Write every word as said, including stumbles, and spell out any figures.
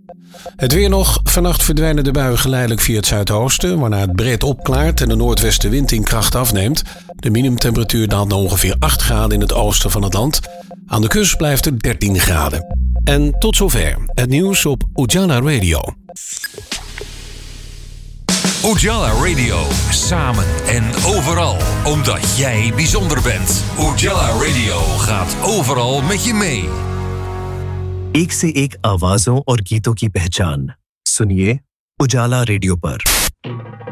Het weer nog. Vannacht verdwijnen de buien geleidelijk via het zuidoosten, waarna het breed opklaart en de noordwestenwind in kracht afneemt. De minimumtemperatuur daalt naar ongeveer acht graden in het oosten van het land. Aan de kust blijft het dertien graden. En tot zover het nieuws op Ujala Radio. Ujala Radio. Samen en overal. Omdat jij bijzonder bent. Ujala Radio gaat overal met je mee. एक से एक आवाजों और गीतों की पहचान सुनिए उजाला रेडियो पर।